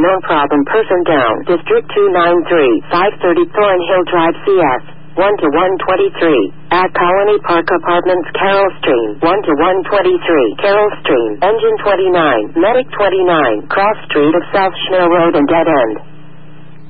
known problem. Person down. District 293, 530 Thornhill Drive, CS. 1 to 123. At Colony Park Apartments, Carroll Stream. 1 to 123. Carroll Stream. Engine 29. Medic 29. Cross Street of South Schnell Road and Dead End.